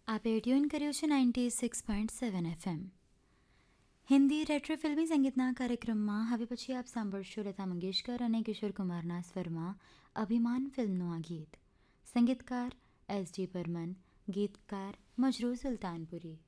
આપે ટ્યુન કર્યું છે 96.7 FM. હિન્દી રેટ્રો ફિલ્મી સંગીતના કાર્યક્રમમાં હવે પછી આપ સાંભળશો લતા મંગેશકર અને કિશોર કુમારના સ્વરમાં અભિમાન ફિલ્મનું આ ગીત. સંગીતકાર S.D. બર્મન, ગીતકાર મજરૂ સુલતાનપુરી.